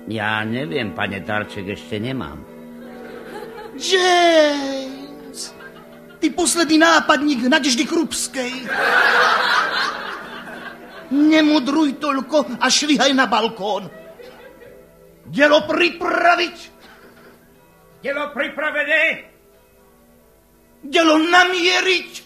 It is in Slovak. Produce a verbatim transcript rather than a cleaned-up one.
Ja neviem, pane Tarček, ešte nemám. James, ty posledný nápadník Nadeždy Krupskej. Nemudruj toľko a švihaj na balkón. Dielo pripraviť. Dielo pripravené. Dielo namieriť.